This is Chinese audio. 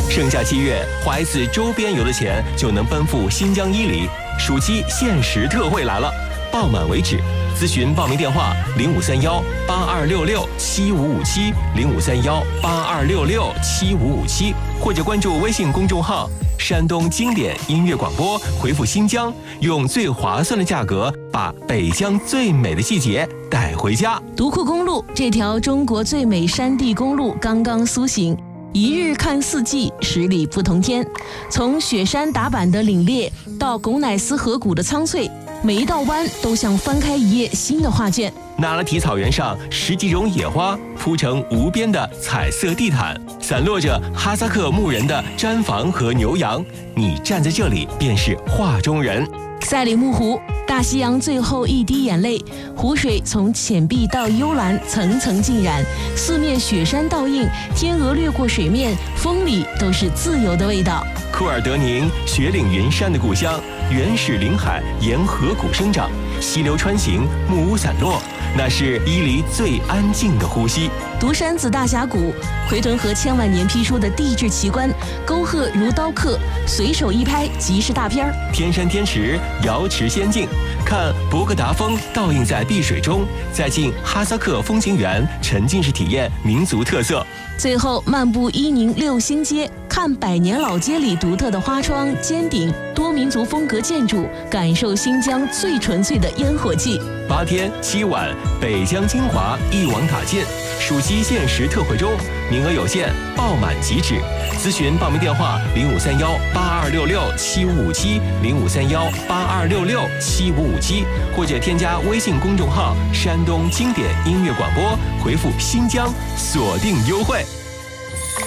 盛夏7月，花一次周边游的钱就能奔赴新疆伊犁，暑期限时特惠来了，报满为止。咨询报名电话：0531-8266-7557，0531-8266-7557，或者关注微信公众号“山东经典音乐广播”，回复“新疆”，用最划算的价格把北疆最美的季节带回家。 独库公路这条中国最美山地公路刚刚苏醒，一日看四季，10里不同天。从雪山打板的凛冽到巩乃斯河谷的苍翠，每一道弯都像翻开一页新的画卷。 那拉提草原上10几种野花铺成无边的彩色地毯，散落着哈萨克牧人的毡房和牛羊，你站在这里便是画中人。 赛里木湖，大西洋最后一滴眼泪，湖水从浅碧到幽蓝，层层浸染，四面雪山倒映，天鹅掠过水面，风里都是自由的味道。 库尔德宁，雪岭云山的故乡，原始林海沿河谷生长，溪流穿行，木屋散落，那是伊犁最安静的呼吸。 独山子大峡谷，回屯河千万年批出的地质奇观，沟壑如刀刻，随手一拍即是大片儿。 天山天池，瑶池仙境，看博格达峰倒映在碧水中，再进哈萨克风情园，沉浸式体验民族特色。 最后漫步伊宁6星街，看百年老街里独特的花窗、尖顶、多民族风格建筑，感受新疆最纯粹的烟火气。 8天7晚，北疆精华一网打尽，暑期限时特惠中，名额有限，报满即止。咨询报名电话：0531-8266-7557，0531-8266-7557，或者添加微信公众号“山东经典音乐广播”，回复“新疆”，锁定优惠。